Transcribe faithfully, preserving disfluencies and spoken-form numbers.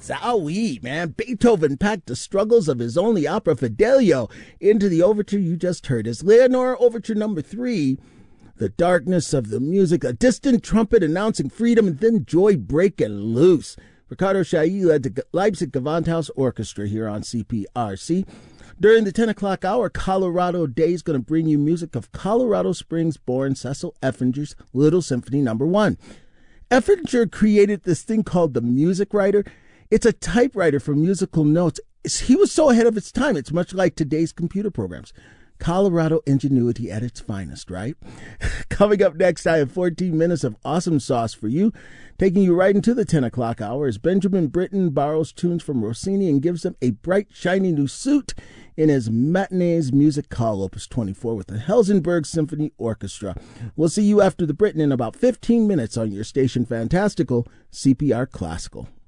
Zowie, man. Beethoven packed the struggles of his only opera, Fidelio, into the overture you just heard. As Leonore Overture number three, the darkness of the music, a distant trumpet announcing freedom, and then joy breaking loose. Ricardo Chailly led the Leipzig Gewandhaus Orchestra here on C P R C. During the ten o'clock hour, Colorado Day is going to bring you music of Colorado Springs-born Cecil Effinger's Little Symphony number one. Effinger created this thing called the Music Writer. It's a typewriter for musical notes. He was so ahead of its time. It's much like today's computer programs. Colorado ingenuity at its finest, right? Coming up next, I have fourteen minutes of awesome sauce for you. Taking you right into the ten o'clock hour as Benjamin Britten borrows tunes from Rossini and gives them a bright, shiny new suit in his Matinees Music Hall, Opus twenty-four, with the Helsingborg Symphony Orchestra. We'll see you after the Britten in about fifteen minutes on your station Fantastical, C P R Classical.